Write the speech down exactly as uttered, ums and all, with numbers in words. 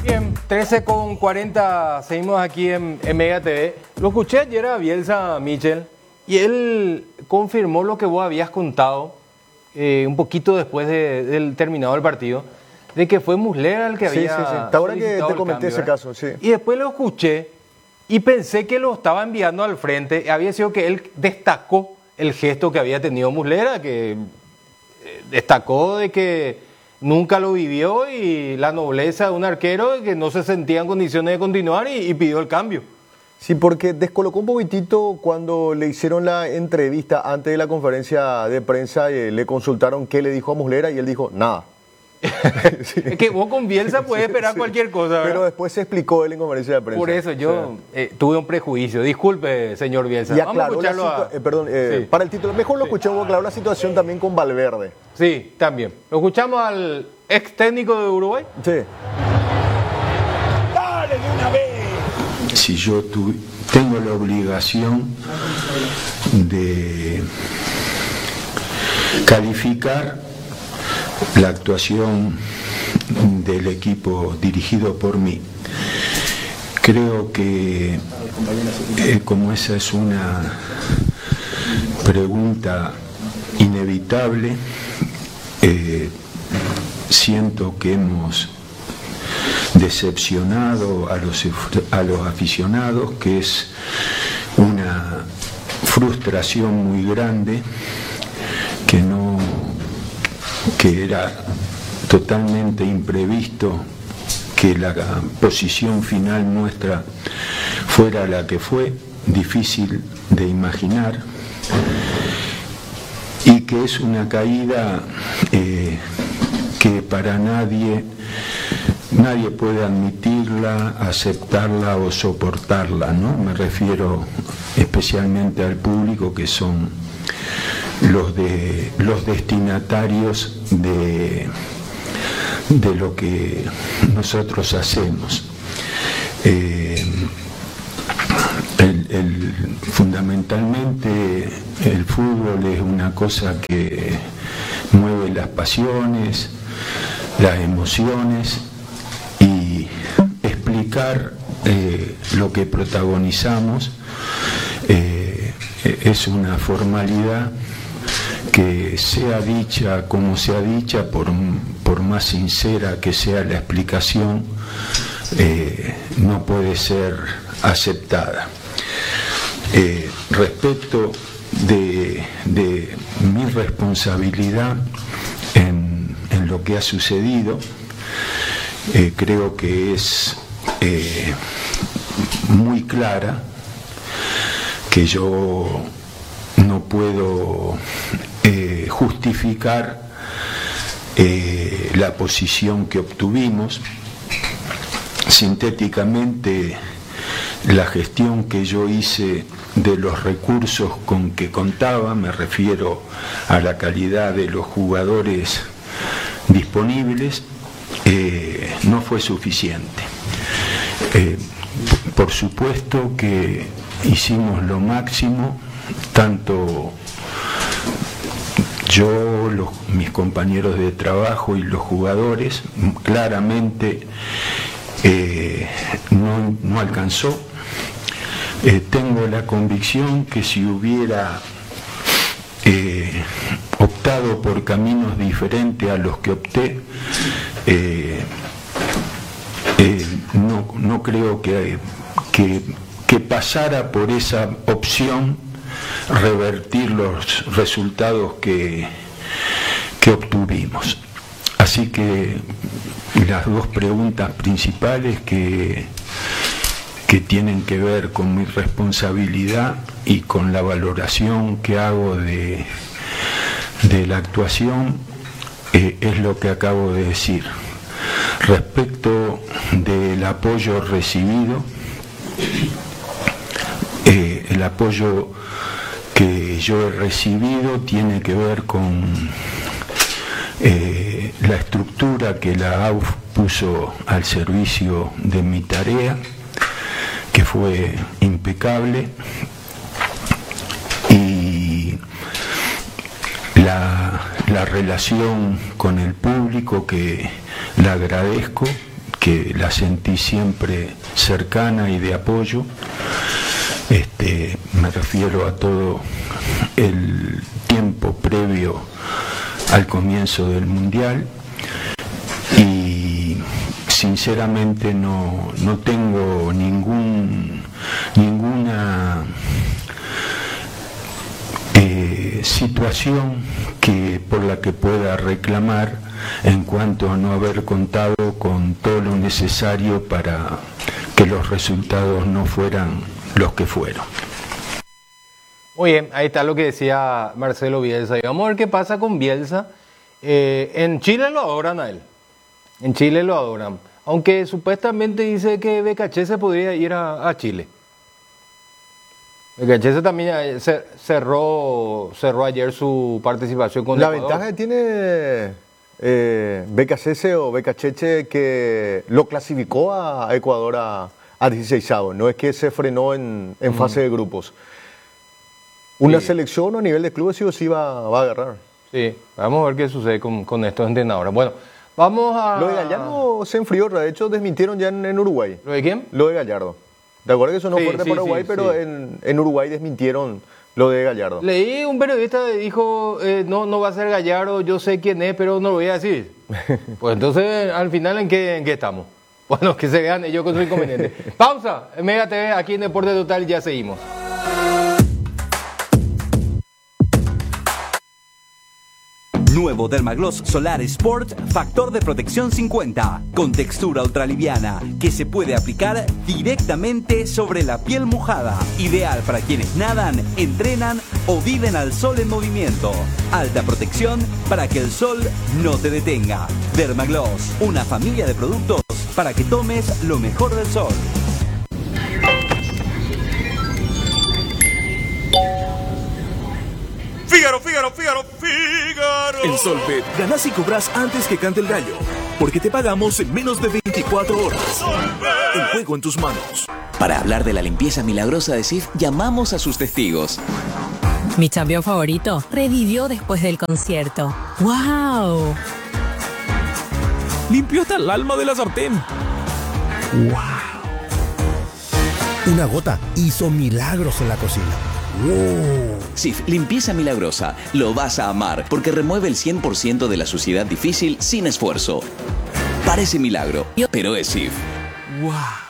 Bien, trece con cuarenta, seguimos aquí en, en Mega T V. Lo escuché ayer a Bielsa, Michel, y él confirmó lo que vos habías contado eh, un poquito después de, del terminado el partido, de que fue Muslera el que sí, había sí, sí. Hasta ahora que te comenté cambio, ese ¿verdad? caso, sí. Y después lo escuché y pensé que lo estaba enviando al frente. Había sido que él destacó el gesto que había tenido Muslera, que eh, destacó de que nunca lo vivió y la nobleza de un arquero que no se sentía en condiciones de continuar y, y pidió el cambio. Sí, porque descolocó un poquitito cuando le hicieron la entrevista antes de la conferencia de prensa, eh, le consultaron qué le dijo a Muslera y él dijo nada. Sí. Es que vos con Bielsa puedes esperar sí, cualquier cosa, ¿verdad? Pero después se explicó él en conferencia de prensa. Por eso yo sí. eh, tuve un prejuicio. Disculpe, señor Bielsa. Y Vamos a escucharlo a... a... eh, perdón, eh, sí. para el título. Mejor lo sí. escuchamos, claro, la situación también con Valverde. Sí, también. ¿Lo escuchamos al ex técnico de Uruguay? Sí. ¡Dale de una vez! Si yo tu... tengo la obligación de calificar la actuación del equipo dirigido por mí. Creo que eh, como esa es una pregunta inevitable, eh, siento que hemos decepcionado a los, a los aficionados, que es una frustración muy grande, que no que era totalmente imprevisto que la posición final nuestra fuera la que fue, difícil de imaginar, y que es una caída eh, que para nadie nadie puede admitirla, aceptarla o soportarla, ¿no? Me refiero especialmente al público, que son los de los destinatarios de, de lo que nosotros hacemos. Eh, el, el, fundamentalmente el fútbol es una cosa que mueve las pasiones, las emociones, y explicar eh, lo que protagonizamos eh, es una formalidad que, sea dicha como sea dicha, por, por más sincera que sea la explicación, eh, no puede ser aceptada. Eh, respecto de, de mi responsabilidad en, en lo que ha sucedido, eh, creo que es eh, muy clara, que yo no puedo eh, justificar eh, la posición que obtuvimos. Sintéticamente, la gestión que yo hice de los recursos con que contaba, me refiero a la calidad de los jugadores disponibles, eh, no fue suficiente. Eh, por supuesto que hicimos lo máximo, tanto yo, los, mis compañeros de trabajo y los jugadores. Claramente eh, no, no alcanzó. Eh, tengo la convicción que si hubiera eh, optado por caminos diferentes a los que opté, eh, eh, no, no creo que, que, que pasara por esa opción revertir los resultados que, que obtuvimos. Así que las dos preguntas principales que, que tienen que ver con mi responsabilidad y con la valoración que hago de, de la actuación, eh, es lo que acabo de decir. Respecto del apoyo recibido, eh, el apoyo que yo he recibido tiene que ver con eh, la estructura que la A U F puso al servicio de mi tarea, que fue impecable, y la, la relación con el público, que la agradezco, que la sentí siempre cercana y de apoyo. Este, me refiero a todo el tiempo previo al comienzo del Mundial, y sinceramente no, no tengo ningún, ninguna eh, situación que, por la que pueda reclamar en cuanto a no haber contado con todo lo necesario para que los resultados no fueran los que fueron. Muy bien, ahí está lo que decía Marcelo Bielsa. Y vamos a ver qué pasa con Bielsa. Eh, en Chile lo adoran a él. En Chile lo adoran. Aunque supuestamente dice que Becachese podría ir a, a Chile. Becachese también cerró, cerró ayer su participación con La Ecuador. ventaja que tiene eh, Becachese o Becacheche, que lo clasificó a Ecuador a, a dieciseisavos. No es que se frenó en, en fase de grupos. Una sí. selección a nivel de clubes sí o sí va, va a agarrar. Sí, vamos a ver qué sucede con, con estos entrenadores. Bueno, vamos a... Lo de Gallardo se enfrió, de hecho desmintieron ya en, en Uruguay. ¿Lo de quién? Lo de Gallardo. ¿Te acuerdas que eso no sí, fue fuerte sí, para Uruguay? sí, pero sí. En, en Uruguay desmintieron lo de Gallardo. Leí un periodista que dijo, eh, no, no va a ser Gallardo, yo sé quién es, pero no lo voy a decir. Pues entonces, al final, ¿en qué, en qué estamos? Bueno, que se vean ellos con su inconveniente. Pausa, Mega T V, aquí en Deporte Total, ya seguimos. Nuevo Dermagloss Solar Sport Factor de Protección cincuenta, con textura ultraliviana que se puede aplicar directamente sobre la piel mojada. Ideal para quienes nadan, entrenan o viven al sol en movimiento. Alta protección para que el sol no te detenga. Dermagloss, una familia de productos para que tomes lo mejor del sol. Fígaro, Fígaro, Fígaro, Fígaro. En Solbet, ganás y cobras antes que cante el gallo, porque te pagamos en menos de veinticuatro horas. Solbet. El juego en tus manos. Para hablar de la limpieza milagrosa de Sif, llamamos a sus testigos. Mi champion favorito revivió después del concierto. ¡Wow! Limpió hasta el alma de la sartén. ¡Wow! Una gota hizo milagros en la cocina. ¡Wow! Sif, limpieza milagrosa. Lo vas a amar porque remueve el cien por ciento de la suciedad difícil sin esfuerzo. Parece milagro, pero es Sif. ¡Wow!